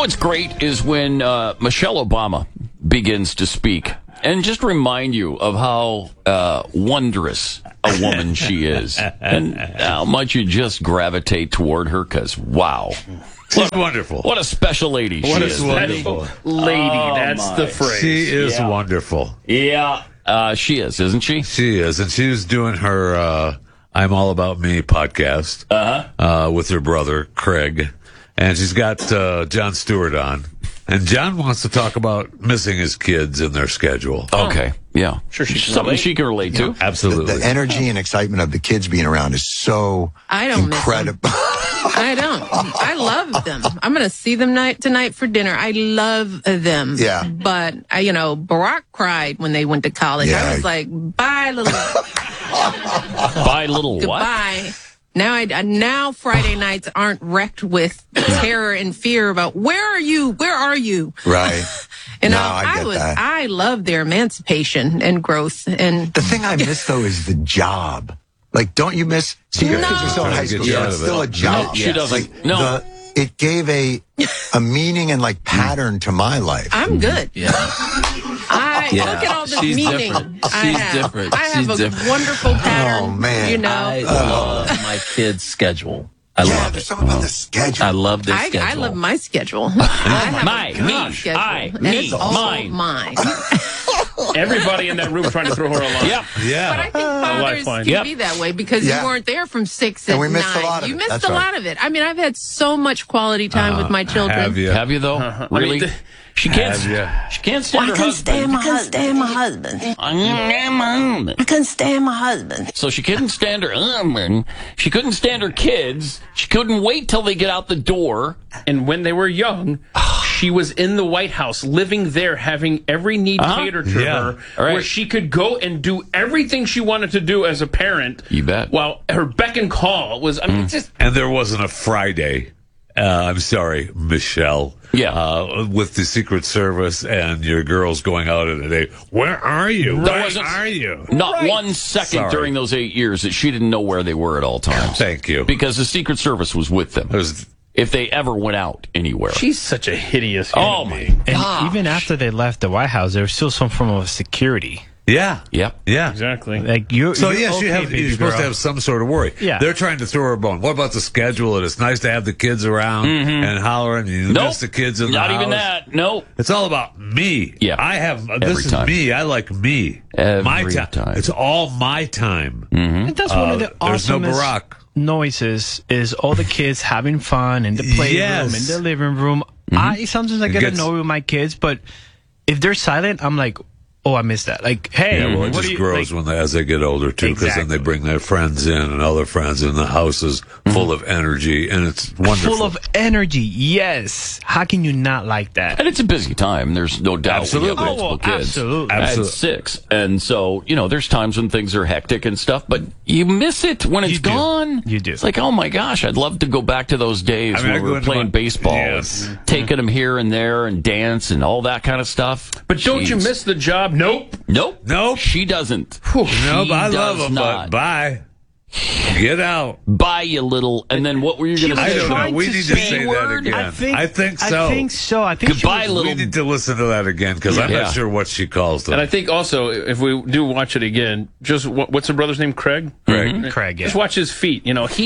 what's great is when Michelle Obama begins to speak and just remind you of how wondrous a woman she is and how much you just gravitate toward her because, wow. She's wonderful. What a special lady she is. Wonderful Lady, that's the phrase. She is wonderful. Yeah, she is, isn't she? She is, and she was doing her I'm All About Me podcast with her brother, Craig, and she's got Jon Stewart on. And John wants to talk about missing his kids in their schedule. Okay, yeah. Sure, she can Something relate. she can relate to. Absolutely. The energy and excitement of the kids being around is so I don't incredible. I don't. I love them. I'm going to see them tonight for dinner. I love them. Yeah. But, Barack cried when they went to college. Yeah. I was like, bye, little... By little what? Goodbye. Now Friday nights aren't wrecked with terror and fear about where are you? Where are you? Right. And No, I get that. I love their emancipation and growth. And The thing I miss, though, is the job. Like, don't you miss? See, your kids are still in high school. Yeah, It's still a job. No, she doesn't. It gave a meaning and meaning to my life. I'm good. Yeah. Yeah. Look at all this She's meaning. different. I She's have. different. I have She's a different. wonderful pattern. Oh, man. You know, I love my kids' schedule. I love There's it. something about the schedule. I love their I schedule. love my schedule. I have My, a me, schedule, I, and me, it's all mine. mine. Everybody in that room trying to throw her a line. Yep. Yeah. But I think fathers lifeline. can Yep. be that way because Yeah. you weren't there from 6 And and we missed 9. a lot of You it. missed That's a right. lot of it. I mean, I've had so much quality time with my children. Have you? Have you, though? Really? I mean, she can't. Have ya? She can't stand her I couldn't husband. stand my husband. I couldn't stand my husband. So she couldn't stand her husband. She couldn't stand her kids. She couldn't wait till they get out the door. And when they were young, she was in the White House, living there, having every need catered to Yeah. her, All right. where she could go and do everything she wanted to do as a parent. You bet. While her beck and call was, I mean, it's just... And there wasn't a Friday. I'm sorry, Michelle. Yeah. With the Secret Service and your girls going out in a day. Where are you? There Where wasn't- are you? Not 1 second Sorry. during those 8 years that she didn't know where they were at all times. Thank you. Because the Secret Service was with them. There's- If they ever went out anywhere. She's such a hideous Oh, human my being. And gosh. even after they left the White House, there was still some form of security. Yeah. Yep. Yeah. Exactly. Like you're Yes, okay, you're baby supposed girl. to have some sort of worry. Yeah. They're trying to throw her a bone. What about the schedule? And it's nice to have the kids around and hollering. You Nope. miss the kids in the Not house. even that. Nope. It's all about me. Yeah. I have, Every this is time. me. I like me. Every my time. It's all my time. And that's one of the There's no awesomest Barack. noises is all the kids having fun in the playroom, Yes. in the living room. Sometimes I get gets- annoyed with my kids, but if they're silent, I'm like, oh, I missed that. Like, hey, Yeah, well, it what just do you, grows like, as they get older too, because then they Exactly. bring their friends in and other friends, and the house is full of energy, and it's wonderful. full of energy. Yes. How can you not like that? And it's a busy time. There's no doubt. Absolutely. We have multiple Oh, well, kids. absolutely. I had Absolutely. 6. And so, there's times when things are hectic and stuff, but you miss it when it's You do. gone. You do. It's like, oh my gosh, I'd love to go back to those days I mean, I when we go were into playing my- baseball, Yes. and taking them here and there and dance and all that kind of stuff. But don't you Jeez. miss the job? Nope. Nope. Nope. She doesn't. No, She but I love does them, not. but bye. Get out. Bye, you little. And then what were you going to I say? don't know. trying We to need to say say that word. again. I think so. I think so. I think she Goodbye, was- little. We need to listen to that again, because I'm Yeah. not sure what she calls them. And I think also, if we do watch it again, just what's her brother's name? Craig? Craig. Craig, yeah. Just watch his feet.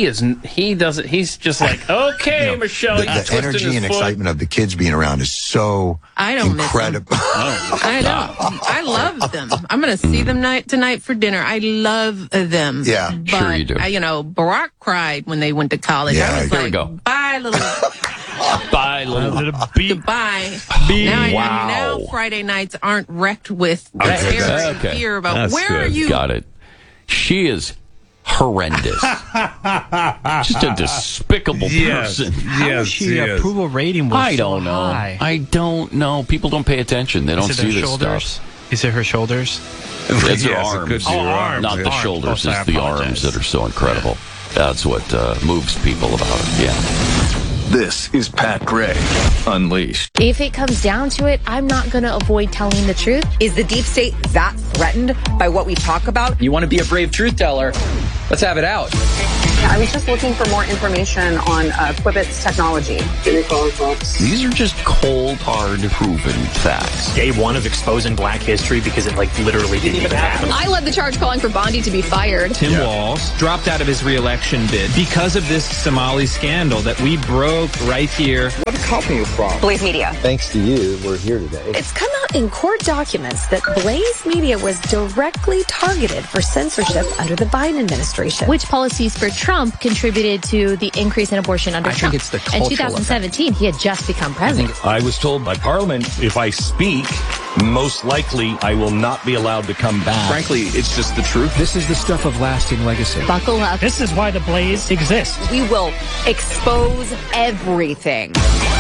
He's just like, okay, Michelle, The, he's the twisting energy his and foot. excitement of the kids being around is so I don't miss them. incredible. I don't. I love them. I'm going to see them tonight for dinner. I love them. Yeah. But, Sure you do. Barack cried when they went to college. Yeah, I was here we like, go. bye, little... Bye, little. little beep. Goodbye. Wow. Now Friday nights aren't wrecked with terror and Okay. fear about That's where good. are you? Got it. She is horrendous. Just a despicable Yes. person. How Yes, is she she is. approval rating was I so don't know. high? I don't know. People don't pay attention. They don't Is it see her this shoulders? stuff. Is it her shoulders? It's her Yes, it arms. could be her arms, Not yeah. the Arms. shoulders. Oh, sorry, It's the I apologize. arms that are so incredible. That's what moves people about it. Yeah. This is Pat Gray Unleashed. If it comes down to it, I'm not going to avoid telling the truth. Is the deep state that threatened by what we talk about? You want to be a brave truth teller, Let's have it out. I was just looking for more information on Quibbit's technology. These are just cold, hard, proven facts. Day one of exposing black history because it literally didn't even happen. I led the charge calling for Bondi to be fired. Tim Walz dropped out of his re-election bid because of this Somali scandal that we broke right here. What company are you from? Blaze Media. Thanks to you, we're here today. It's come out in court documents that Blaze Media was directly targeted for censorship under the Biden administration. Which policies for Trump contributed to the increase in abortion under Trump? I think it's the In cultural 2017, he had just become president. I was told by Parliament if I speak, most likely I will not be allowed to come back. Frankly, it's just the truth. This is the stuff of lasting legacy. Buckle up. This is why the Blaze exists. We will expose everything.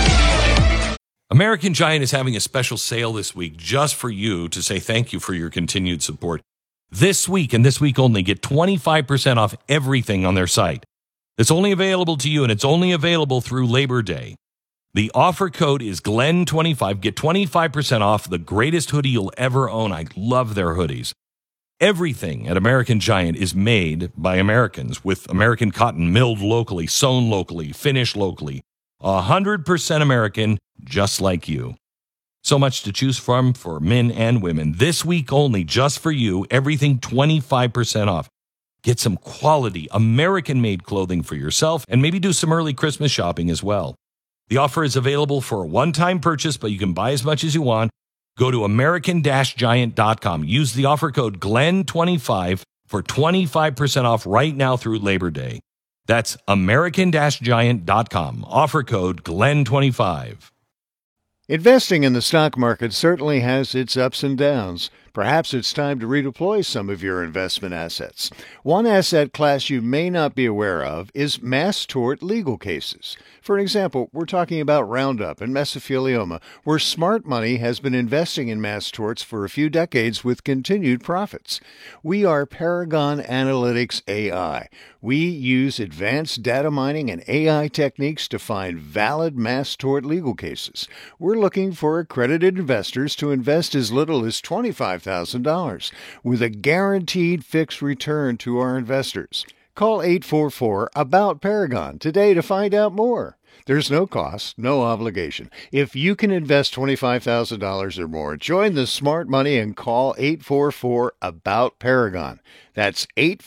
American Giant is having a special sale this week just for you to say thank you for your continued support. This week and this week only, get 25% off everything on their site. It's only available to you, and it's only available through Labor Day. The offer code is GLEN25. Get 25% off the greatest hoodie you'll ever own. I love their hoodies. Everything at American Giant is made by Americans with American cotton milled locally, sewn locally, finished locally. 100% American, just like you. So much to choose from for men and women. This week only, just for you, everything 25% off. Get some quality American-made clothing for yourself and maybe do some early Christmas shopping as well. The offer is available for a one-time purchase, but you can buy as much as you want. Go to American-Giant.com. Use the offer code GLEN25 for 25% off right now through Labor Day. That's American-Giant.com. Offer code GLEN25. Investing in the stock market certainly has its ups and downs. Perhaps it's time to redeploy some of your investment assets. One asset class you may not be aware of is mass tort legal cases. For example, we're talking about Roundup and mesothelioma, where smart money has been investing in mass torts for a few decades with continued profits. We are Paragon Analytics AI. We use advanced data mining and AI techniques to find valid mass tort legal cases. We're looking for accredited investors to invest as little as $25,000 with a guaranteed fixed return to our investors. Call 844-ABOUT-PARAGON today to find out more. There's no cost, no obligation. If you can invest $25,000 or more, join the smart money and call 844-ABOUT-PARAGON. That's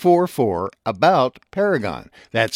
844-ABOUT-PARAGON. That's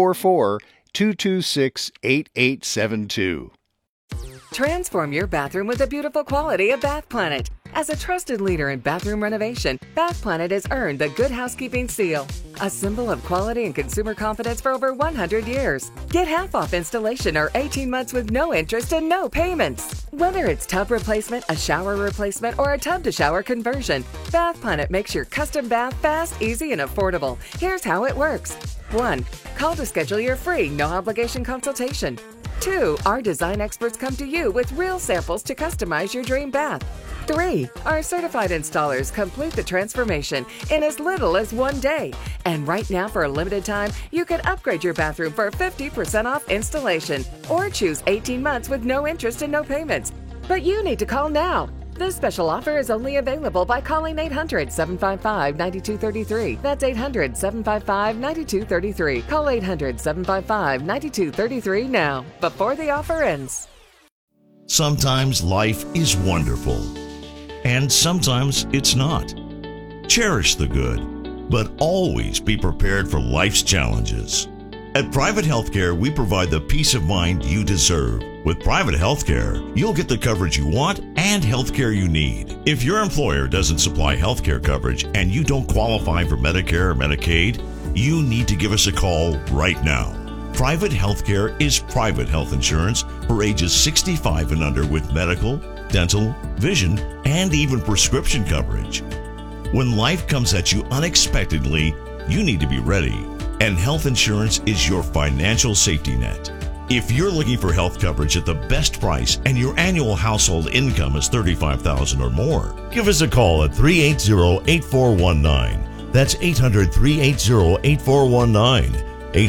844-226-8872. Transform your bathroom with the beautiful quality of Bath Planet. As a trusted leader in bathroom renovation, Bath Planet has earned the Good Housekeeping seal, a symbol of quality and consumer confidence for over 100 years. Get half off installation or 18 months with no interest and no payments. Whether it's tub replacement, a shower replacement, or a tub-to-shower conversion, Bath Planet makes your custom bath fast, easy, and affordable. Here's how it works. 1. Call to schedule your free, no-obligation consultation. 2. Our design experts come to you with real samples to customize your dream bath. 3. Our certified installers complete the transformation in as little as 1 day. And right now, for a limited time, you can upgrade your bathroom for 50% off installation or choose 18 months with no interest and no payments. But you need to call now. This special offer is only available by calling 800-755-9233. That's 800-755-9233. Call 800-755-9233 now, before the offer ends. Sometimes life is wonderful, and sometimes it's not. Cherish the good, but always be prepared for life's challenges. At Private Healthcare, we provide the peace of mind you deserve. With Private Healthcare, you'll get the coverage you want and healthcare you need. If your employer doesn't supply healthcare coverage and you don't qualify for Medicare or Medicaid, you need to give us a call right now. Private Healthcare is private health insurance for ages 65 and under with medical, dental, vision, and even prescription coverage. When life comes at you unexpectedly, you need to be ready, and health insurance is your financial safety net. If you're looking for health coverage at the best price and your annual household income is $35,000 or more, give us a call at 380-8419. That's 800-380-8419.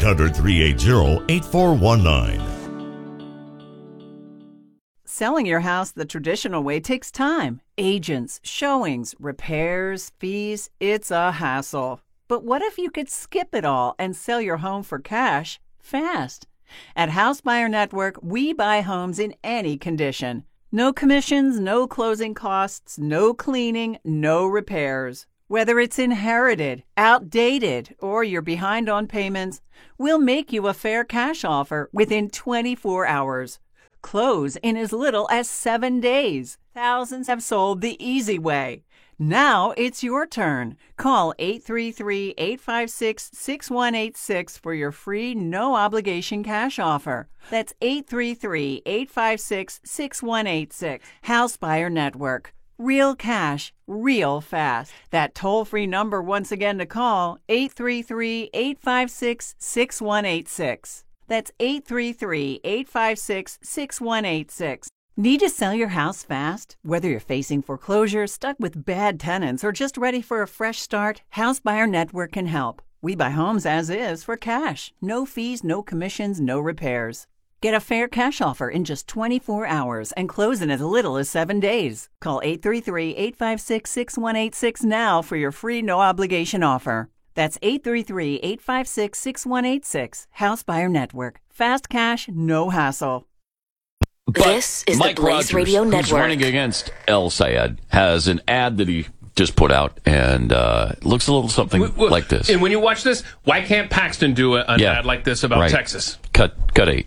800-380-8419. Selling your house the traditional way takes time. Agents, showings, repairs, fees. It's a hassle. But what if you could skip it all and sell your home for cash fast? At House Buyer Network, we buy homes in any condition. No commissions, no closing costs, no cleaning, no repairs. Whether it's inherited, outdated, or you're behind on payments, we'll make you a fair cash offer within 24 hours. Close in as little as 7 days. Thousands have sold the easy way. Now it's your turn. Call 833-856-6186 for your free, no-obligation cash offer. That's 833-856-6186. House Buyer Network. Real cash, real fast. That toll-free number once again to call, 833-856-6186. That's 833-856-6186. Need to sell your house fast? Whether you're facing foreclosure, stuck with bad tenants, or just ready for a fresh start, House Buyer Network can help. We buy homes as is for cash. No fees, no commissions, no repairs. Get a fair cash offer in just 24 hours and close in as little as 7 days. Call 833-856-6186 now for your free no-obligation offer. That's 833-856-6186. House Buyer Network. Fast cash, no hassle. But this is Mike the Blaze Rogers, Radio who's Network. running against El Sayed, has an ad that he just put out, and it looks a little something like this. And when you watch this, why can't Paxton do an ad like this about Texas? Cut 8.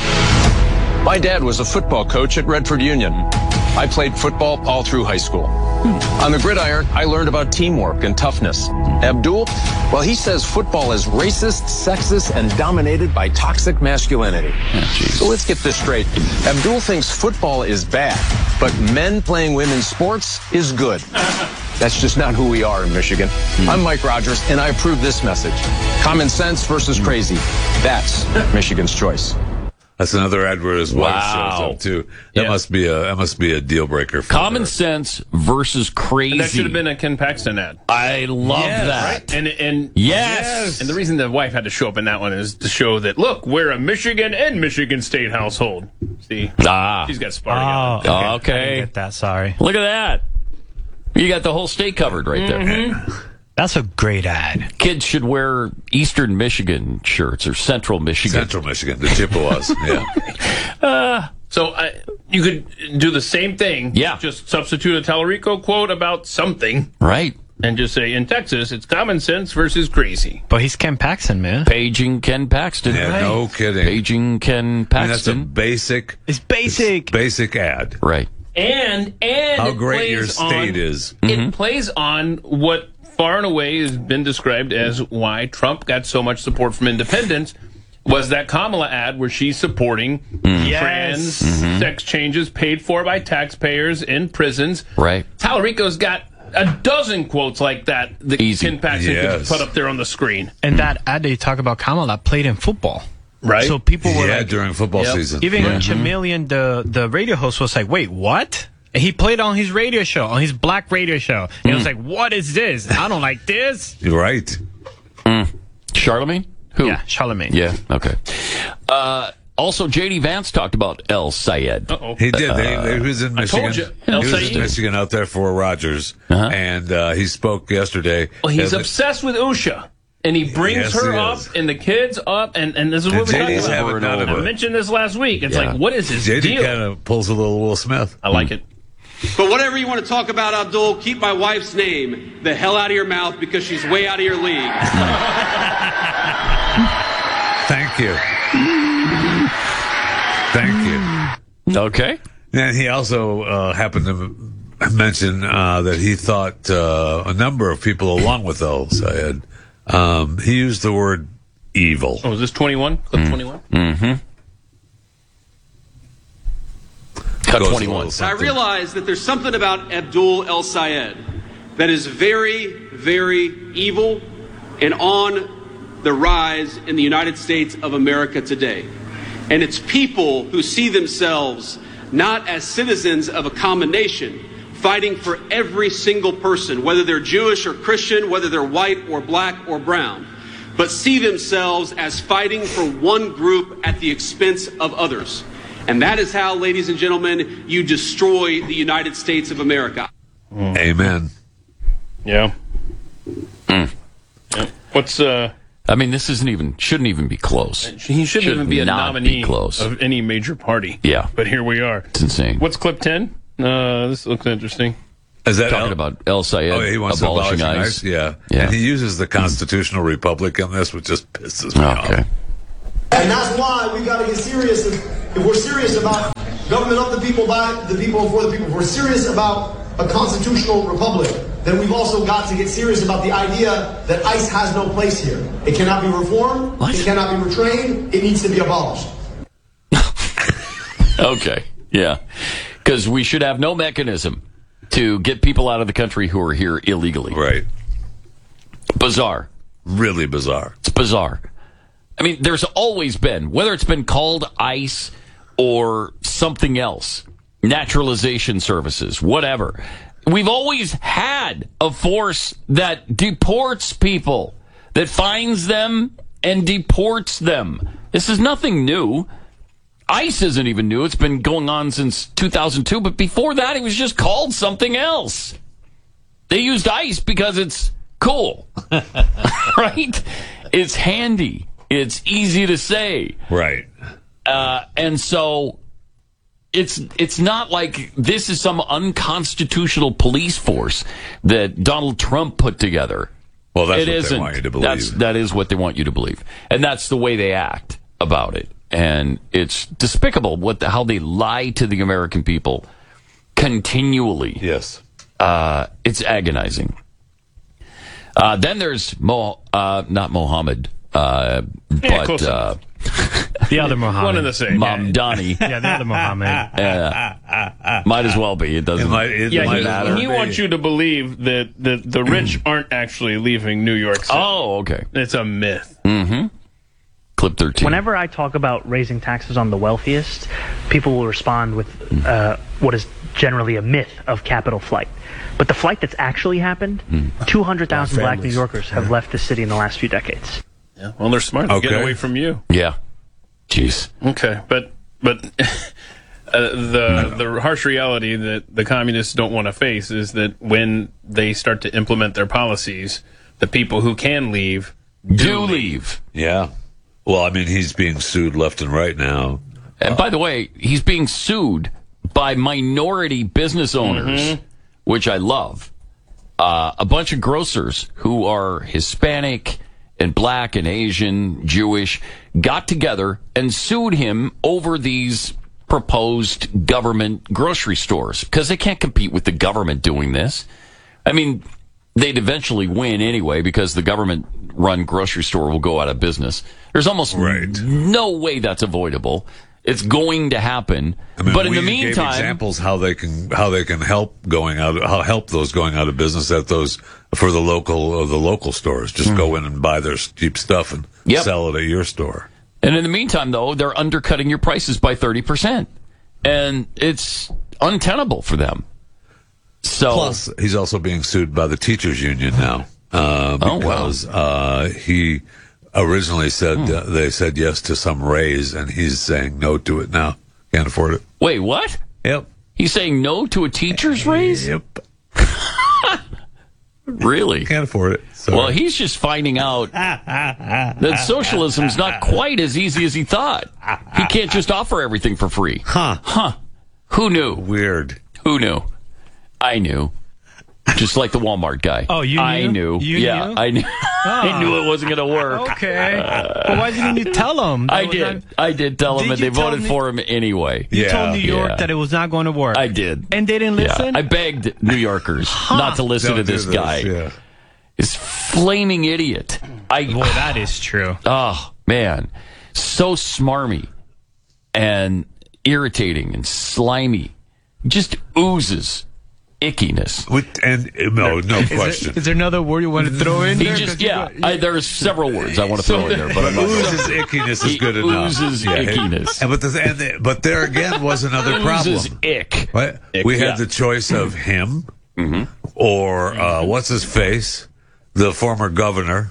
My dad was a football coach at Redford Union. I played football all through high school. On the gridiron, I learned about teamwork and toughness. Abdul, well, he says football is racist, sexist, and dominated by toxic masculinity. So let's get this straight. Abdul thinks football is bad, but men playing women's sports is good. That's just not who we are in Michigan. I'm Mike Rogers, and I approve this message. Common sense versus crazy. That's Michigan's choice. That's another ad where his wife shows up too. That must be a deal breaker. For Common her. sense versus crazy. And that should have been a Ken Paxton ad. I love that. Right? And yes. And the reason the wife had to show up in that one is to show that, look, we're a Michigan and Michigan State household. See? She's got Sparty. Okay. I didn't get that, sorry. Look at that. You got the whole state covered right there. That's a great ad. Kids should wear Eastern Michigan shirts or Central Michigan. Central Michigan, the Chippewas. Yeah. So you could do the same thing. Yeah. Just substitute a Tallarico quote about something. Right. And just say, in Texas, it's common sense versus crazy. But he's Ken Paxton, man. Paging Ken Paxton. Yeah, no kidding. Paging Ken Paxton. I mean, that's a basic. It's basic. Basic ad. Right. And how it great plays your state on, is. It plays on what far and away has been described as why Trump got so much support from independents was that Kamala ad where she's supporting trans sex changes paid for by taxpayers in prisons. Right. Tallarico's got a dozen quotes like that Ken Paxton could put up there on the screen. And that ad that you talk about Kamala played in football. Right. So people were like, during football season. Even Chameleon, the radio host, was like, wait, what? And he played on his radio show, on his black radio show. And he was like, what is this? I don't like this. You're right. Charlemagne? Who? Yeah, Charlemagne. Yeah, okay. Also, J.D. Vance talked about El Sayed. He did. He was in Michigan. I told you. He was in Michigan out there for Rogers. And he spoke yesterday. Well, he's obsessed with Usha. And he brings her up and the kids up, and this is what we're talking about. I mentioned this last week. It's like, what is his deal? JD kind of pulls a little Will Smith. I like it. But whatever you want to talk about, Abdul, keep my wife's name the hell out of your mouth because she's way out of your league. Thank you. Thank you. Okay. And he also happened to mention that he thought a number of people along with El Sayed, he used the word evil. Oh, is this 21? Clip 21? Mm-hmm. Cut 21. I realize that there's something about Abdul El Sayed that is very, very evil and on the rise in the United States of America today. And it's people who see themselves not as citizens of a common nation, fighting for every single person, whether they're Jewish or Christian, whether they're white or black or brown, but see themselves as fighting for one group at the expense of others. And that is how, ladies and gentlemen, you destroy the United States of America. Amen. Yeah. What's I mean, this shouldn't even be close. He shouldn't even be a nominee of any major party. Yeah. But here we are. It's insane. What's clip 10? This looks interesting. Is that talking about El Sayed? Oh, he wants abolishing abolishing ICE. Yeah. And he uses the constitutional republic on this, which just pisses me off. And that's why we got to get serious. If we're serious about government of the people, by the people, and for the people, if we're serious about a constitutional republic, then we've also got to get serious about the idea that ICE has no place here. It cannot be reformed. It cannot be retrained. It needs to be abolished. Okay. Yeah. Because we should have no mechanism to get people out of the country who are here illegally. Right. Bizarre. Really bizarre. It's bizarre. I mean, there's always been, whether it's been called ICE or something else, naturalization services, whatever, we've always had a force that deports people, that finds them and deports them. This is nothing new. ICE isn't even new. It's been going on since 2002, but before that, it was just called something else. They used ICE because it's cool, right? It's handy. It's easy to say. Right. And so it's not like this is some unconstitutional police force that Donald Trump put together. Well, that's it what isn't. they want you to believe. That is what they want you to believe. And that's the way they act about it. And it's despicable how they lie to the American people continually. Yes. It's agonizing. Then there's not Mohammed, but the other Mohammed. One of the same. Mamdani. Yeah, the other Mohammed. Might as well be. It doesn't matter. He wants you to believe that the rich aren't actually leaving New York City. Oh, okay. It's a myth. Mm-hmm. Clip 13. Whenever I talk about raising taxes on the wealthiest, people will respond with what is generally a myth of capital flight. But the flight that's actually happened, 200,000 black New Yorkers have left the city in the last few decades. Yeah, well, they're smart. They're getting away from you. Yeah. Jeez. Okay, but the harsh reality that the communists don't want to face is that when they start to implement their policies, the people who can leave do leave. Yeah. Well, I mean, he's being sued left and right now. And by the way, he's being sued by minority business owners, which I love. A bunch of grocers who are Hispanic and black and Asian, Jewish, got together and sued him over these proposed government grocery stores because they can't compete with the government doing this. I mean, they'd eventually win anyway because the government-run grocery store will go out of business. There's almost no way that's avoidable. It's going to happen. I mean, but in the we gave meantime, examples how they can help those going out of business at those for the local stores. Just go in and buy their cheap stuff and sell it at your store. And in the meantime, though, they're undercutting your prices by 30%, and it's untenable for them. So, plus, he's also being sued by the teachers union now because he originally said they said yes to some raise, and he's saying no to it now. Can't afford it. Wait, what? Yep. He's saying no to a teacher's raise? Yep. Really? Can't afford it. Sorry. Well, he's just finding out that socialism's not quite as easy as he thought. He can't just offer everything for free. Huh. Who knew? Weird. Who knew? I knew. Just like the Walmart guy. Oh, you knew? I knew. You knew? I knew. I knew it wasn't going to work. Okay. Well, why didn't you tell him? I did tell him, and they voted for him anyway. You told New York that it was not going to work. I did. And they didn't listen? I begged New Yorkers not to listen to this guy. Yeah. This flaming idiot. Boy, that is true. Oh, man. So smarmy and irritating and slimy. Just oozes ickiness. No question. Is there another word you want to throw in there? There's several words I want to throw in there, but I'm not oozes ickiness is good enough. Oozes ickiness. But there again was another problem. Oozes ick. Right? We had the choice of him or what's his face, the former governor.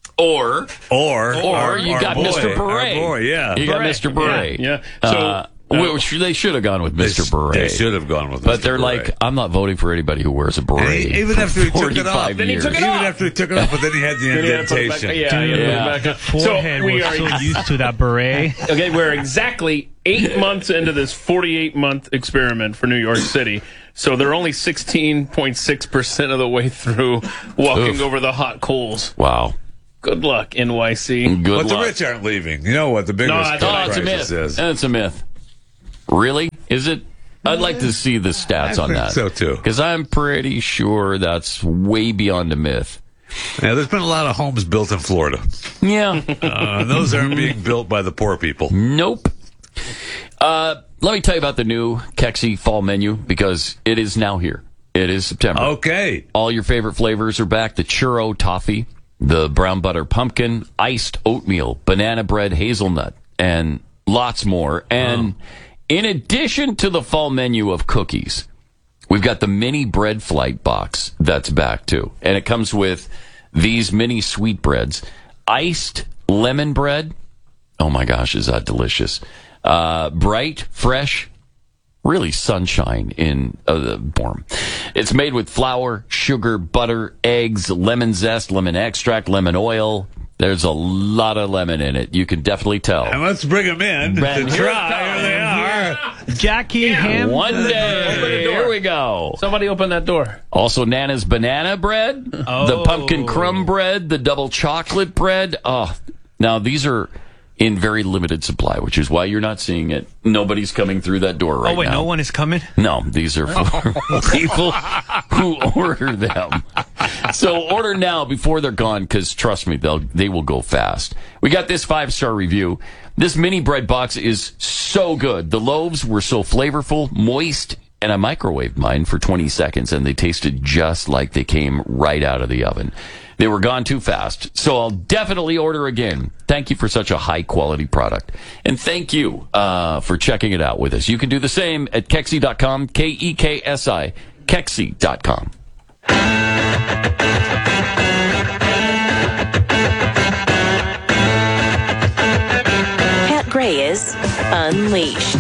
Or you got Mr. Beret. Boy, yeah. You got Mr. Beret. Yeah. So Which they should have gone with Mr. Beret. They should have gone with Mr. But they're Beret. like, I'm not voting for anybody who wears a beret. Even after he took it off. Then he took it Even off. after he took it off, but then he had the indentation. The forehead was so used to that beret. Okay, we're exactly 8 months into this 48-month experiment for New York City. So they're only 16.6% of the way through walking over the hot coals. Wow. Good luck, NYC. Good But the luck. rich aren't leaving. You know what the biggest No, it's a crisis myth. is? It's a myth. Really? Is it? I'd like to see the stats on think that. so, too. Because I'm pretty sure that's way beyond a myth. Yeah, there's been a lot of homes built in Florida. Yeah. Those aren't being built by the poor people. Nope. Let me tell you about the new Kexi fall menu because it is now here. It is September. Okay. All your favorite flavors are back. The churro toffee, the brown butter pumpkin, iced oatmeal, banana bread hazelnut, and lots more. And in addition to the fall menu of cookies, we've got the mini bread flight box that's back too. And it comes with these mini sweetbreads, iced lemon bread. Oh my gosh, is that delicious. Bright, fresh, really sunshine in the form. It's made with flour, sugar, butter, eggs, lemon zest, lemon extract, lemon oil. There's a lot of lemon in it. You can definitely tell. And let's bring them in Ben, to here try. Here they are. Jackie Ham. One day. Open the door. Here we go. Somebody open that door. Also, Nana's banana bread, the pumpkin crumb bread, the double chocolate bread. Oh, now these are in very limited supply, which is why you're not seeing it. Nobody's coming through that door right now. Oh, wait, no one is coming? No, these are for people who order them. So order now before they're gone, because trust me, they will go fast. We got this 5-star review. This mini bread box is so good. The loaves were so flavorful, moist, and I microwaved mine for 20 seconds, and they tasted just like they came right out of the oven. They were gone too fast, so I'll definitely order again. Thank you for such a high-quality product. And thank you for checking it out with us. You can do the same at Kexi.com, Kexi, Kexi.com. Pat Gray is Unleashed.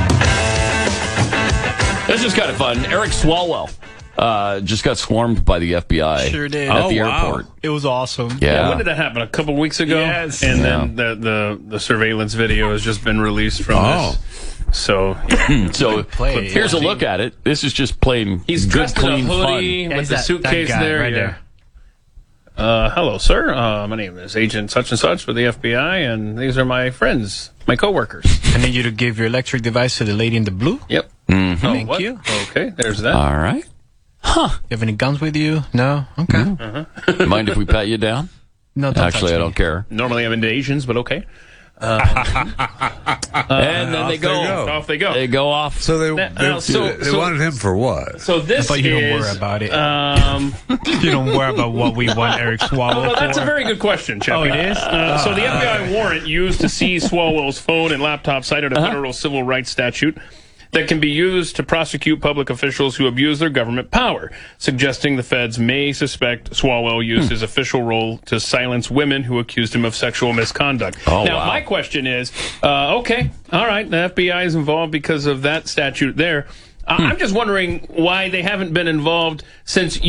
This is kind of fun. Eric Swalwell just got swarmed by the FBI Sure did. at the airport. It was awesome. Yeah. When did that happen? A couple weeks ago? Yes. And then the surveillance video has just been released from this. So, So here's a look at it. This is just plain he's good, dressed clean in a hoodie fun. with He's the that suitcase guy there. right Yeah. there. Hello, sir. My name is Agent such and such with the FBI, and these are my friends, my coworkers. I need you to give your electric device to the lady in the blue. Yep. Mm-hmm. Thank what? you. Okay, there's that. All right. You have any guns with you? No? Okay. Mind if we pat you down? No, don't Actually, touch I me. don't care. Normally I'm into Asians, but okay. And then they go. Off they go. They go off. So they so- wanted him for what? So this I thought you is... don't worry about it. You don't worry about what we want Eric Swalwell No, that's for. a very good question, Chappie. Oh, it is? So the FBI warrant used to seize Swalwell's phone and laptop cited a federal civil rights statute that can be used to prosecute public officials who abuse their government power, suggesting the feds may suspect Swalwell used his official role to silence women who accused him of sexual misconduct. Oh, now, wow. my question is, okay, all right, the FBI is involved because of that statute there. I'm just wondering why they haven't been involved since,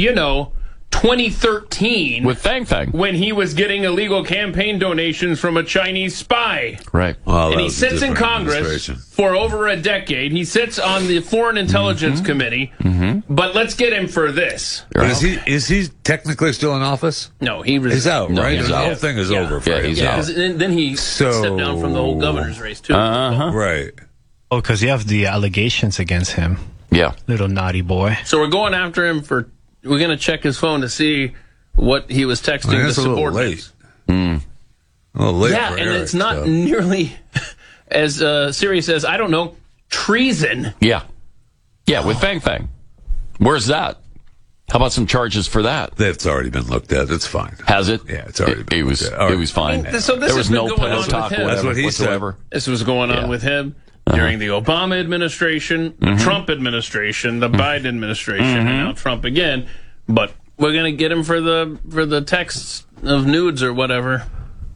2013 With Fang Fang. when he was getting illegal campaign donations from a Chinese spy. Right. Well, And that he was a sits in different Congress administration. for over a decade. He sits on the Foreign Intelligence Committee. But let's get him for this. But is he technically still in office? No, he's He's out, No, right? he's the out. whole thing is over for Yeah, him. he's out. then he So- stepped down from the whole governor's race, too. Right. Oh, because you have the allegations against him. Yeah. Little naughty boy. So we're going after him for... We're going to check his phone to see what he was texting to That's a little subordinates. late. A little late Yeah, for and Eric, it's not so. nearly as serious as, I don't know, treason. Yeah. Yeah, with Fang Fang. Where's that? How about some charges for that? That's already been looked at. It's fine. Has it? Yeah, it's already been It was. looked at. All right. It was fine. So this there has was been no going on pillow with talk him. or That's whatever what he said. whatsoever. This was going on with him during the Obama administration, the Trump administration, the Biden administration, and now Trump again. But we're going to get him for the texts of nudes or whatever. But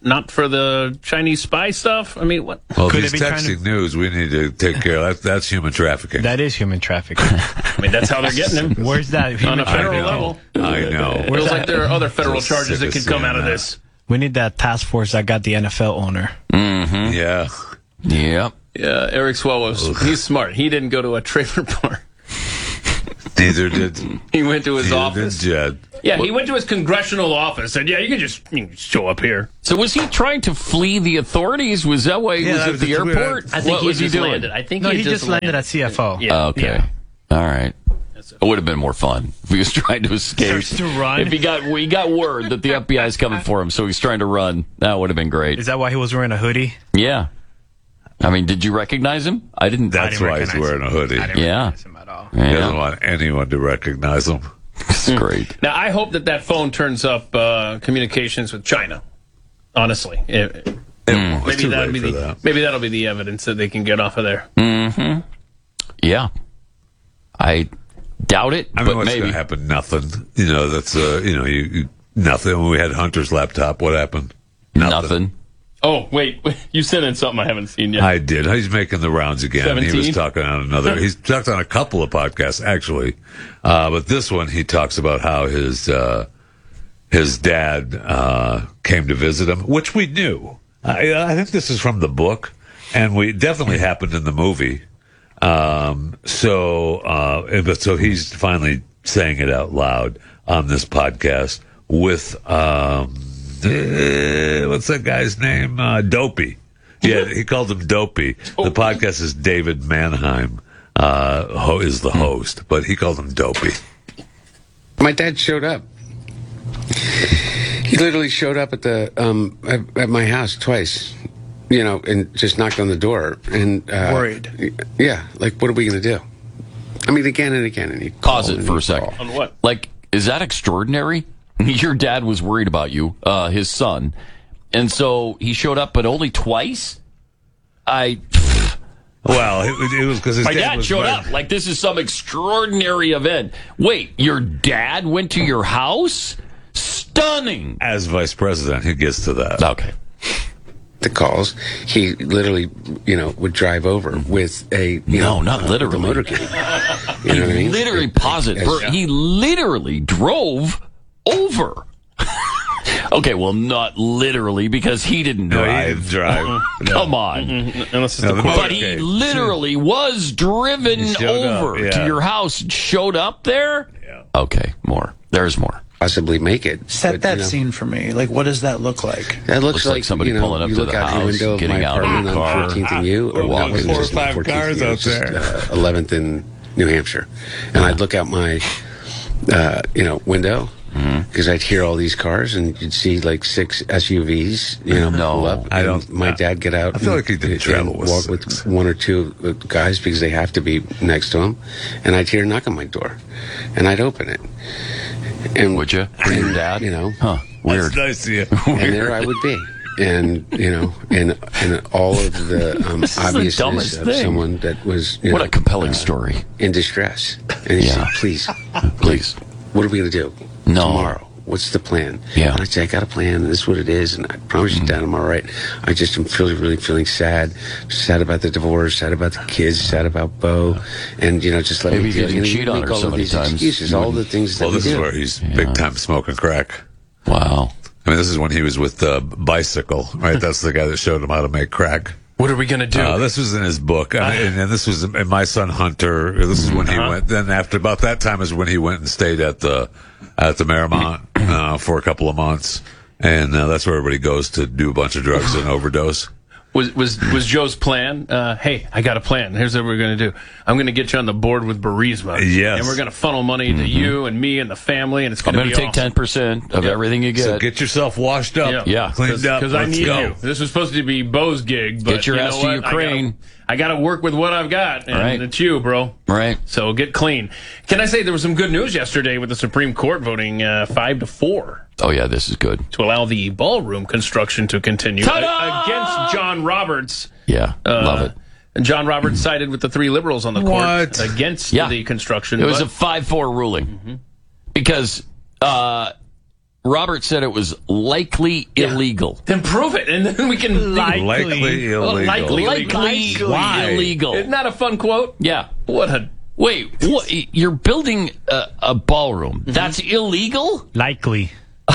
not for the Chinese spy stuff? I mean, what? Well, Could if they he's be trying texting news, we need to take care of that. That's human trafficking. That is human trafficking. I mean, that's how they're getting him. Where's that? On a federal level. I know. Feels like there are other federal So charges sick that of could come seeing out of that. this. We need that task force that got the NFL owner. Mm-hmm. Yeah. Yep. Yeah, Eric Swallow, he's smart. He didn't go to a trailer park. Neither did He went to his neither office. did Jed. Yeah, he went to his congressional office and, you can just show up here. So was he trying to flee the authorities? Was that why he was at the airport? I think what he was he just doing? landed. I think No, he just landed at CFO. Yeah. Okay. All right. It would have been more fun if he was trying to escape. Starts to run. If he got word that the FBI is coming for him, so he's trying to run. That would have been great. Is that why he was wearing a hoodie? Yeah. I mean, did you recognize him? I didn't. That's why he's wearing a hoodie. I didn't Yeah. recognize him at all. He doesn't want anyone to recognize him. It's great. Now, I hope that phone turns up communications with China. Honestly. It's Maybe too that'll late be for that. maybe that'll be the evidence that they can get off of there. Mm-hmm. Yeah. I doubt it, I mean, but what's maybe. going to happen? Nothing. That's, you nothing. When we had Hunter's laptop, what happened? Nothing. Oh, wait. You sent in something I haven't seen yet. I did. He's making the rounds again. 17? He was talking on another. He's talked on a couple of podcasts actually, but this one he talks about how his dad came to visit him, which we knew. I think this is from the book, and we definitely happened in the movie. So he's finally saying it out loud on this podcast with what's that guy's name? Dopey. Yeah, he called him Dopey. The podcast is David Mannheim is the host, but he called him Dopey. My dad showed up. He literally showed up at my house twice, and just knocked on the door and worried. Yeah, like what are we going to do? I mean, again and again, and he Pause it for a second. On what? Like, is that extraordinary? Your dad was worried about you, his son, and so he showed up, but only twice. Well, it was because his my dad dad was showed right. up. Like, this is some extraordinary event. Wait, your dad went to your house? Stunning. As vice president, he gets to that. Okay. The calls, he literally, would drive over with a not literally. the motorcade. You know what I mean? Literally, pause it. He literally drove over. Okay, well, not literally because he didn't drive. No, he didn't drive. Come on. Unless it's the But he literally was driven over to your house. Showed up there? Yeah. Okay, more. There's more. Possibly make it. Set that scene for me. Like, what does that look like? That looks like somebody pulling up you to look the out the house, window of getting my out of apartment the car. on 14th and U, or Walking walking 4 or just 5 14th cars and U, out there. 11th in New Hampshire, and I'd look out my window because I'd hear all these cars, and you'd see like 6 SUVs, pull up. I don't. My dad get out. I feel like he didn't travel with walk 6. with 1 or 2 guys because they have to be next to him, and I'd hear a knock on my door, and I'd open it. And would you? For your dad? Huh. Weird. That's nice of you. And there I would be. And, and all of the obviousness of someone that was, what a compelling story. In distress. And he said, please, what are we going to do tomorrow? What's the plan? Yeah. And I'd say, I got a plan, and this is what it is, and I promise you, Dad, I'm all right. I just am really feeling sad. Sad about the divorce, sad about the kids, sad about Bo, and, just let Maybe me if you deal. didn't cheat on make her all so of many these times, excuses, you all the wouldn't- things that Well, we this is do. where he's big time smoking crack. Wow. I mean, this is when he was with Bicycle, right? That's the guy that showed him how to make crack. What are we going to do? This was in his book, and this was in My Son Hunter. This is when he went. Then after about that time is when he went and stayed at the Marymount for a couple of months, and that's where everybody goes to do a bunch of drugs and overdose. Was Joe's plan? Hey, I got a plan. Here's what we're going to do. I'm going to get you on the board with Burisma. Yes. And we're going to funnel money to you and me and the family, and it's going to be take awesome. 10% of everything you get. So get yourself washed up, cleaned up. Because I Let's need go. you. This was supposed to be Bo's gig, but Get your you know ass to what? Ukraine. I got to work with what I've got, and Right. it's you, bro. Right. So get clean. Can I say there was some good news yesterday with the Supreme Court voting 5-4 Oh, yeah, this is good. to allow the ballroom construction to continue against John Roberts. Yeah, love it. And John Roberts sided with the 3 liberals on the court against the construction. It was a 5-4 ruling because Robert said it was likely illegal. Then prove it, and then we can... Likely illegal. Likely Why? illegal. Isn't that a fun quote? Yeah. What a... Wait, what? You're building a ballroom. That's illegal? Likely.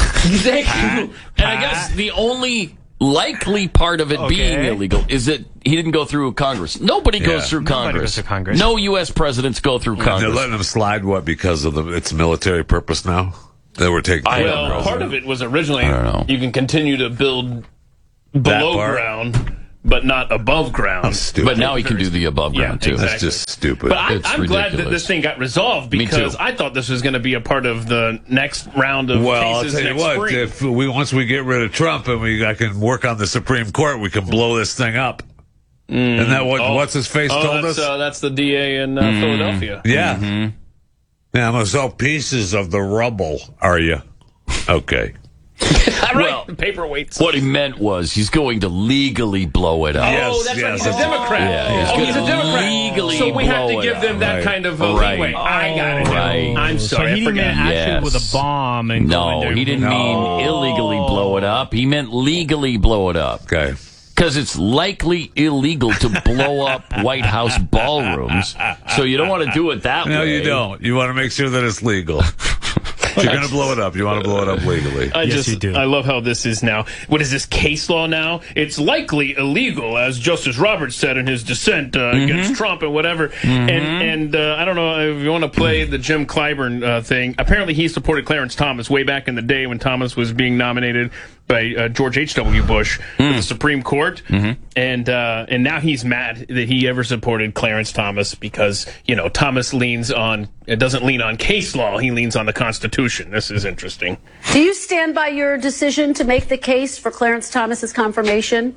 Exactly. And I guess the only likely part of it being illegal is that he didn't go through Congress. Nobody goes through Congress. Nobody goes through Congress. No U.S. presidents go through Congress. They're letting him slide, what, because of its military purpose now? That we're taking Well, part of it was originally you can continue to build below ground, but not above ground. But now he can do the above ground, too. Exactly. That's just stupid. But I'm glad that this thing got resolved because I thought this was going to be a part of the next round of cases I'll tell you next what, spring. if once we get rid of Trump and I can work on the Supreme Court, we can blow this thing up. Isn't that what's his face told us? That's the DA in Philadelphia. Yeah. Mm-hmm. Yeah, I'm going to sell pieces of the rubble, are you? Okay. Well, paperweights. What he meant was he's going to legally blow it up. Oh, that's right. He's a Democrat. Yeah, he's a Democrat. Legally so we have to blow give it them up. that kind of leeway. I got it. Right. I'm sorry. So he didn't mean actually with a bomb and go in No, there. he didn't mean illegally blow it up. He meant legally blow it up. Okay. Because it's likely illegal to blow up White House ballrooms. So you don't want to do it that way. No, you don't. You want to make sure that it's legal. If you're going to blow it up, you want to blow it up legally. You do. I love how this is now. What is this case law now? It's likely illegal, as Justice Roberts said in his dissent against Trump and whatever. And I don't know if you want to play the Jim Clyburn thing. Apparently, he supported Clarence Thomas way back in the day when Thomas was being nominated by George H.W. Bush for the Supreme Court. And now he's mad that he ever supported Clarence Thomas because, Thomas doesn't lean on case law. He leans on the Constitution. This is interesting. Do you stand by your decision to make the case for Clarence Thomas's confirmation?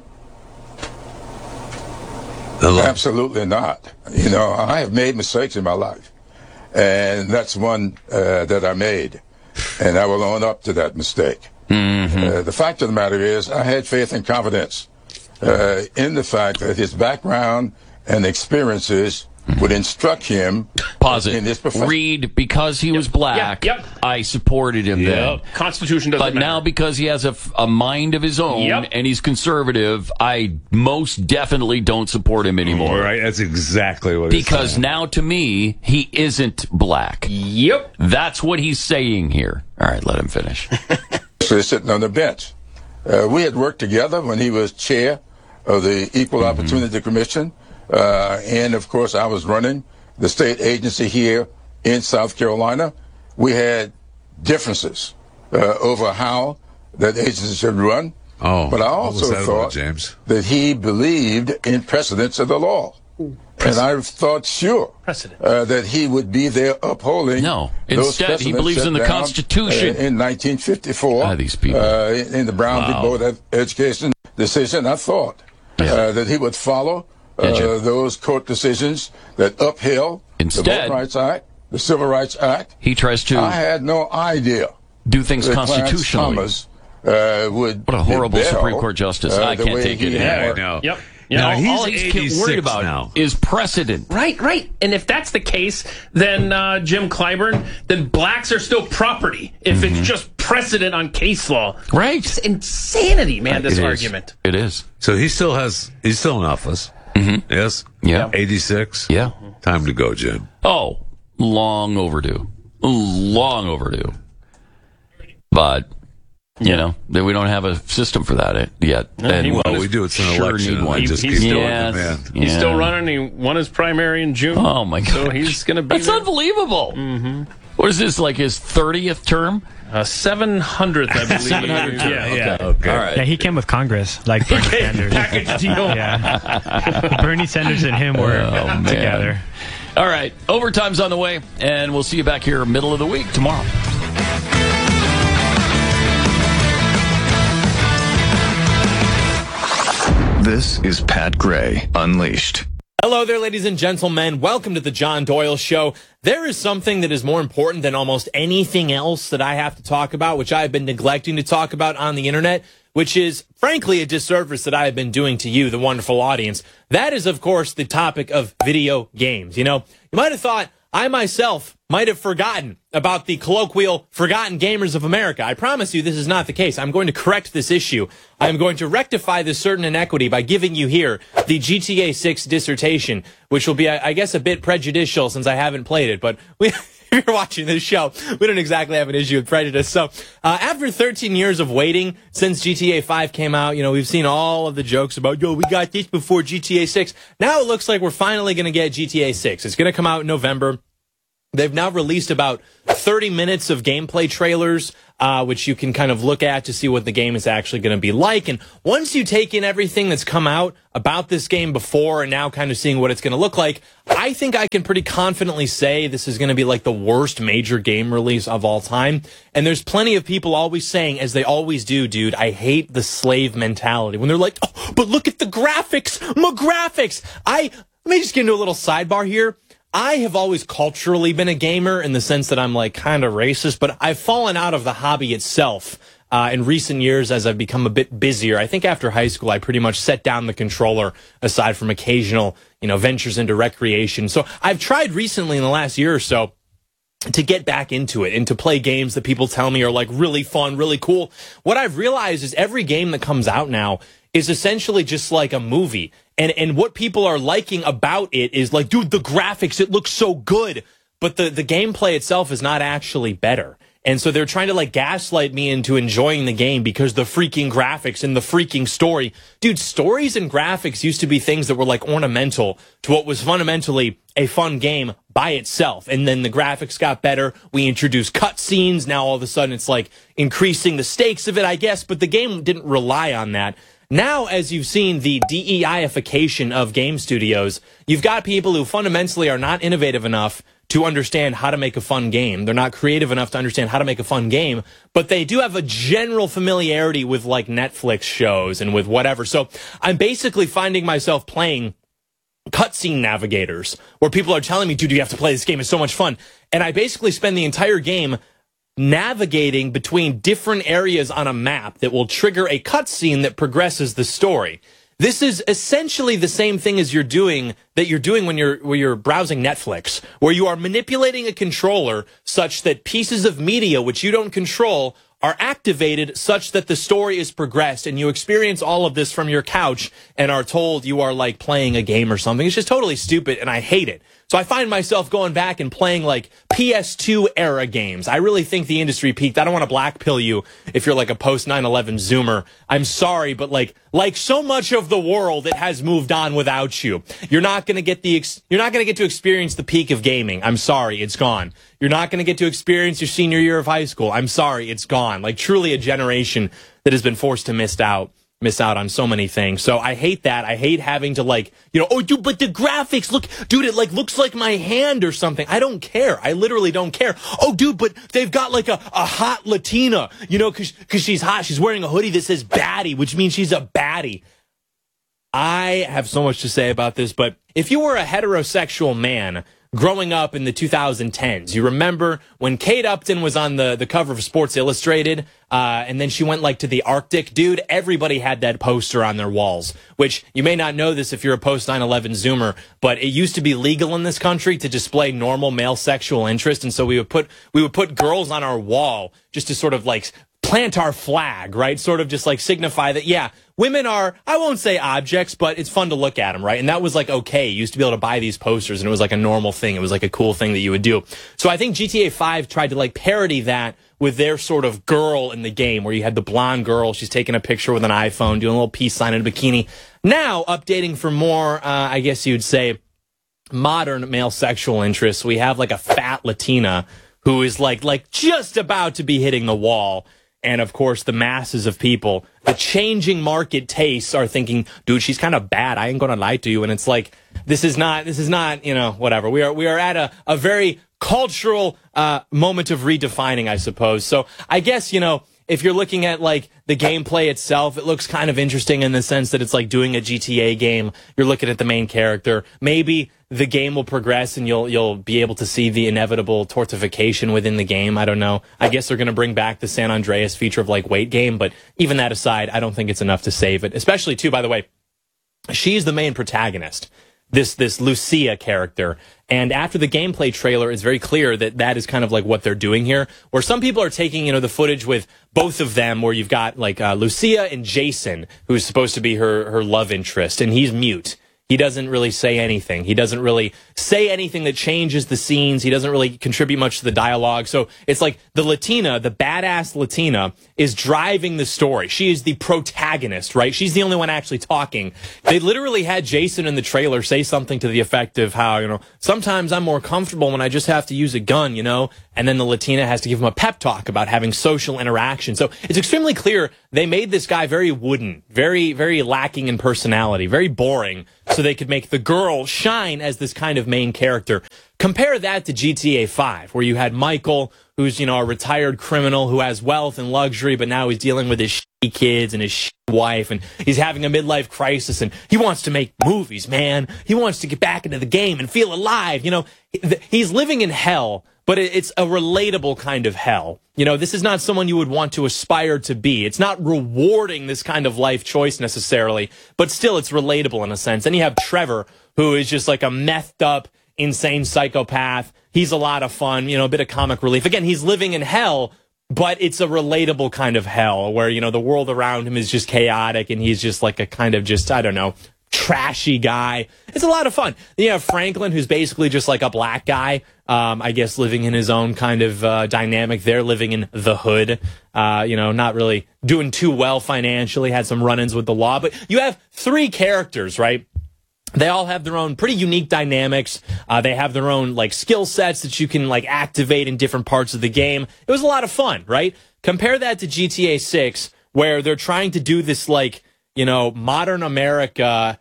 Absolutely not. I have made mistakes in my life, and that's one that I made, and I will own up to that mistake. The fact of the matter is, I had faith and confidence in the fact that his background and experiences would instruct him in this profession. Read, because he was black, I supported him then. Constitution doesn't matter. But now because he has a mind of his own and he's conservative, I most definitely don't support him anymore. Right, that's exactly what he's saying. Because now to me, he isn't black. Yep. That's what he's saying here. All right, let him finish. So he's sitting on the bench. We had worked together when he was chair of the Equal Opportunity Commission. And, of course, I was running the state agency here in South Carolina. We had differences over how that agency should run. But I also thought that he believed in precedents of the law. And I thought, that he would be there upholding those instead, he believes in the Constitution. In 1954, these people. In the Brown v. Board of Education decision, I thought that he would follow those court decisions that upheld the Voting Rights Act, the Civil Rights Act. He tries to. I had no idea do things that constitutionally. Clarence Thomas would. What a horrible Supreme Court justice! I can't take it anymore. Yep. Now, Yeah, all he's worried about is precedent. Right. And if that's the case, then Jim Clyburn, then blacks are still property. If it's just precedent on case law, right? It's insanity, man. This argument. It is. So he's still in office. Yes. Yeah. 86. Yeah. Time to go, Jim. Oh, long overdue. Long overdue. But. You know, we don't have a system for that yet. And we do. It's an election. Need one. He's still running. He won his primary in June. Oh, my God. So he's going to be That's unbelievable. What is this, like his 30th term? 700th, I believe. 700th term. Yeah. Okay. All right. Yeah, he came with Congress, like Bernie Sanders. Package deal. Yeah. Bernie Sanders and him were together. All right. Overtime's on the way, and we'll see you back here middle of the week tomorrow. This is Pat Gray Unleashed. Hello there, ladies and gentlemen. Welcome to the John Doyle Show. There is something that is more important than almost anything else that I have to talk about, which I have been neglecting to talk about on the internet, which is, frankly, a disservice that I have been doing to you, the wonderful audience. That is, of course, the topic of video games. You know, you might have thought I myself might have forgotten about the colloquial forgotten gamers of America. I promise you this is not the case. I'm going to correct this issue. I'm going to rectify this certain inequity by giving you here the GTA 6 dissertation, which will be, I guess, a bit prejudicial since I haven't played it, but if you're watching this show, we don't exactly have an issue with prejudice. So, after 13 years of waiting since GTA 5 came out, we've seen all of the jokes about, we got this before GTA 6. Now it looks like we're finally going to get GTA 6. It's going to come out in November. They've now released about 30 minutes of gameplay trailers, which you can kind of look at to see what the game is actually going to be like. And once you take in everything that's come out about this game before and now kind of seeing what it's going to look like, I think I can pretty confidently say this is going to be like the worst major game release of all time. And there's plenty of people always saying, as they always do, dude, I hate the slave mentality. When they're like, oh, but look at the graphics, my graphics. Let me just get into a little sidebar here. I have always culturally been a gamer in the sense that I'm like kind of racist, but I've fallen out of the hobby itself in recent years as I've become a bit busier. I think after high school, I pretty much set down the controller aside from occasional, ventures into recreation. So I've tried recently in the last year or so to get back into it and to play games that people tell me are like really fun, really cool. What I've realized is every game that comes out now is essentially just like a movie. And what people are liking about it is like, dude, the graphics, it looks so good. But the gameplay itself is not actually better. And so they're trying to like gaslight me into enjoying the game because the freaking graphics and the freaking story. Dude, stories and graphics used to be things that were like ornamental to what was fundamentally a fun game by itself. And then the graphics got better. We introduced cutscenes. Now all of a sudden it's like increasing the stakes of it, I guess. But the game didn't rely on that. Now, as you've seen the DEI-ification of game studios, you've got people who fundamentally are not innovative enough to understand how to make a fun game. They're not creative enough to understand how to make a fun game, but they do have a general familiarity with like Netflix shows and with whatever. So I'm basically finding myself playing cutscene navigators where people are telling me, dude, you have to play this game. It's so much fun. And I basically spend the entire game navigating between different areas on a map that will trigger a cutscene that progresses the story. This is essentially the same thing as you're doing when you're browsing Netflix, where you are manipulating a controller such that pieces of media which you don't control are activated such that the story is progressed, and you experience all of this from your couch and are told you are like playing a game or something. It's just totally stupid, and I hate it. So I find myself going back and playing like PS2 era games. I really think the industry peaked. I don't want to blackpill you if you're like a post 9/11 Zoomer. I'm sorry, but like so much of the world, it has moved on without you. You're not going to get to experience the peak of gaming. I'm sorry, it's gone. You're not going to get to experience your senior year of high school. I'm sorry, it's gone. Like truly a generation that has been forced to miss out on so many things. So I hate that. I hate having to like, oh, dude, but the graphics, look, dude, it like looks like my hand or something. I don't care. I literally don't care. Oh, dude, but they've got like a hot Latina, cause she's hot. She's wearing a hoodie that says baddie, which means she's a baddie. I have so much to say about this, but if you were a heterosexual man growing up in the 2010s, you remember when Kate Upton was on the cover of Sports Illustrated, and then she went like to the Arctic, dude, everybody had that poster on their walls, which you may not know this if you're a post 9/11 Zoomer, but it used to be legal in this country to display normal male sexual interest. And so we would put girls on our wall just to sort of like plant our flag, right? Sort of just like signify that, yeah, women are, I won't say objects, but it's fun to look at them, right? And that was like okay. You used to be able to buy these posters and it was like a normal thing. It was like a cool thing that you would do. So I think GTA 5 tried to like parody that with their sort of girl in the game where you had the blonde girl. She's taking a picture with an iPhone, doing a little peace sign in a bikini. Now updating for more, I guess you'd say modern male sexual interests. We have like a fat Latina who is like just about to be hitting the wall. And of course, the masses of people, the changing market tastes are thinking, dude, she's kind of bad. I ain't going to lie to you. And it's like, this is not, whatever. We are at a very cultural, moment of redefining, I suppose. So I guess, if you're looking at like the gameplay itself, it looks kind of interesting in the sense that it's like doing a GTA game. You're looking at the main character. Maybe the game will progress and you'll be able to see the inevitable tortification within the game. I don't know. I guess they're going to bring back the San Andreas feature of like weight game, but even that aside, I don't think it's enough to save it. Especially too, by the way, she's the main protagonist. this Lucia character. And after the gameplay trailer, it's very clear that that is kind of like what they're doing here, where some people are taking, the footage with both of them, where you've got like Lucia and Jason, who's supposed to be her love interest, and he's mute. He doesn't really say anything. He doesn't really say anything that changes the scenes. He doesn't really contribute much to the dialogue. So it's like the Latina, the badass Latina, is driving the story. She is the protagonist, right? She's the only one actually talking. They literally had Jason in the trailer say something to the effect of how, sometimes I'm more comfortable when I just have to use a gun, and then the Latina has to give him a pep talk about having social interaction. So it's extremely clear they made this guy very wooden, very, very lacking in personality, very boring, so they could make the girl shine as this kind of main character. Compare that to GTA 5, where you had Michael, who's, a retired criminal who has wealth and luxury, but now he's dealing with his shitty kids and his shitty wife, and he's having a midlife crisis, and he wants to make movies, man. He wants to get back into the game and feel alive. He's living in hell, but it's a relatable kind of hell. This is not someone you would want to aspire to be. It's not rewarding this kind of life choice necessarily, but still it's relatable in a sense. Then you have Trevor, who is just like a methed up, insane psychopath. He's a lot of fun, a bit of comic relief. Again, he's living in hell, but it's a relatable kind of hell where, the world around him is just chaotic and he's just like a kind of just, trashy guy. It's a lot of fun. Then you have Franklin, who's basically just like a black guy, I guess living in his own kind of dynamic there, living in the hood, not really doing too well financially, had some run-ins with the law. But you have three characters, right? They all have their own pretty unique dynamics. They have their own like skill sets that you can like activate in different parts of the game. It was a lot of fun, right? Compare that to GTA 6, where they're trying to do this like, modern America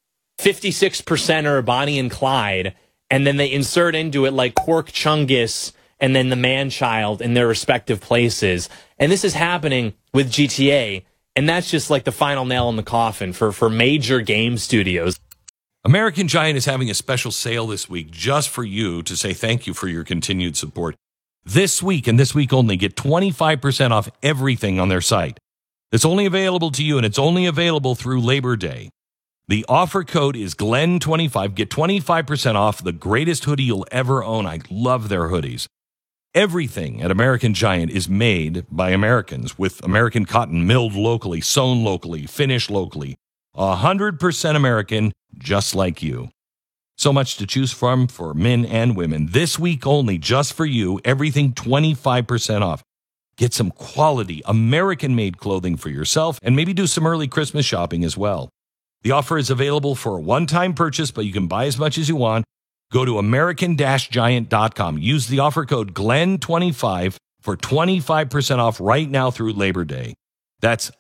56%er Bonnie and Clyde, and then they insert into it like Quark Chungus and then the Man-Child in their respective places. And this is happening with GTA, and that's just like the final nail in the coffin for major game studios. American Giant is having a special sale this week just for you to say thank you for your continued support. This week and this week only, get 25% off everything on their site. It's only available to you, and it's only available through Labor Day. The offer code is GLEN25. Get 25% off the greatest hoodie you'll ever own. I love their hoodies. Everything at American Giant is made by Americans with American cotton milled locally, sewn locally, finished locally. 100% American, just like you. So much to choose from for men and women. This week only, just for you, everything 25% off. Get some quality American-made clothing for yourself and maybe do some early Christmas shopping as well. The offer is available for a one-time purchase, but you can buy as much as you want. Go to American-Giant.com. Use the offer code GLEN25 for 25% off right now through Labor Day. That's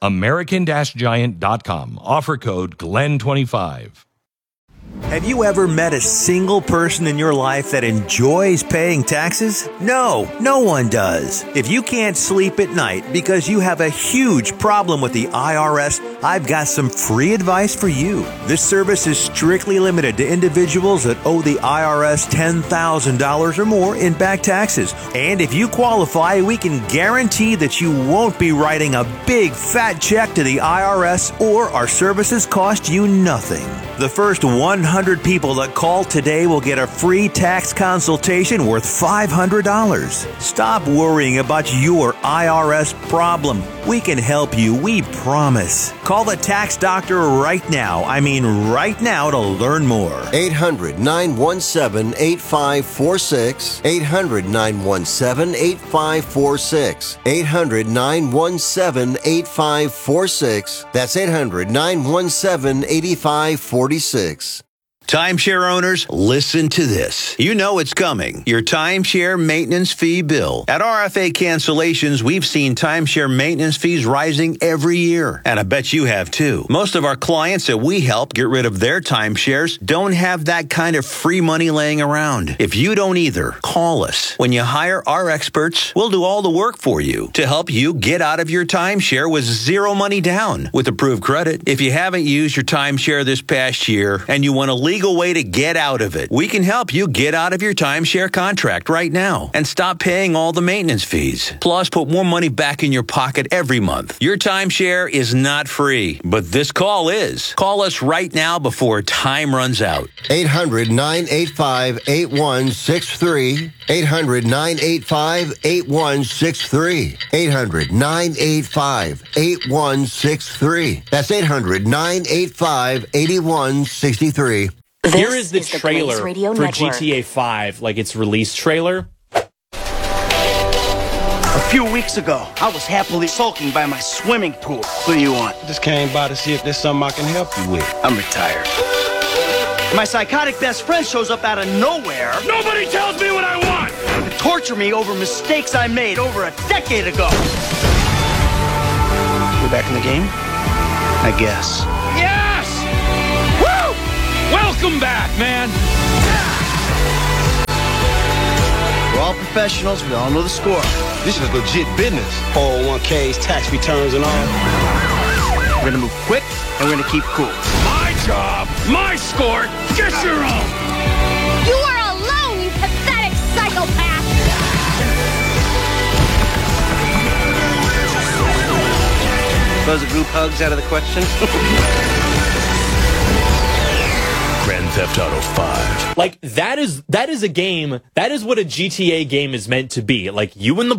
American-Giant.com. Offer code GLEN25. Have you ever met a single person in your life that enjoys paying taxes? No one does. If you can't sleep at night because you have a huge problem with the IRS, I've got some free advice for you. This service is strictly limited to individuals that owe the IRS $10,000 or more in back taxes. And if you qualify, we can guarantee that you won't be writing a big fat check to the IRS, or our services cost you nothing. The first 100 people that call today will get a free tax consultation worth $500. Stop worrying about your IRS problem. We can help you, we promise. Call the tax doctor right now. I mean right now, to learn more. 800-917-8546. 800-917-8546. 800-917-8546. That's 800-917-8546. Timeshare owners, listen to this. You know it's coming. Your timeshare maintenance fee bill. At RFA Cancellations, we've seen timeshare maintenance fees rising every year. And I bet you have too. Most of our clients that we help get rid of their timeshares don't have that kind of free money laying around. If you don't either, call us. When you hire our experts, we'll do all the work for you to help you get out of your timeshare with zero money down with approved credit. If you haven't used your timeshare this past year and you want to legally legal way to get out of it. We can help you get out of your timeshare contract right now and stop paying all the maintenance fees. Plus, put more money back in your pocket every month. Your timeshare is not free, but this call is. Call us right now before time runs out. 800-985-8163. 800-985-8163. 800-985-8163. That's 800-985-8163. Here is the trailer for GTA 5, like its release trailer. A few weeks ago, I was happily sulking by my swimming pool. What do you want? Just came by to see if there's something I can help you with. I'm retired. My psychotic best friend shows up out of nowhere. Nobody tells me what I want! To torture me over mistakes I made over a decade ago. We're back in the game? I guess. Yes! Woo! Welcome back, man! We're all professionals. We all know the score. This is legit business. 401ks, tax returns, and all. We're gonna move quick, and we're gonna keep cool. My job, my score, get your own! You are alone, you pathetic psychopath! Suppose a group hug's out of the question? Grand Theft Auto 5. Like, that is a game, that is what a GTA game is meant to be. Like, you and the